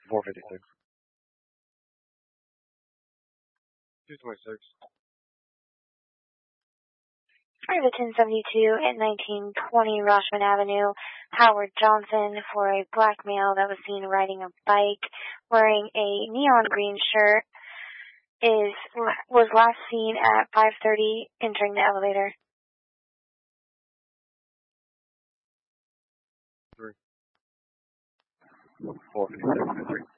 456. 226. Private 1072 at 1920 Roshman Avenue, Howard Johnson, for a black male that was seen riding a bike wearing a neon green shirt, was last seen at 5:30 entering the elevator. 456.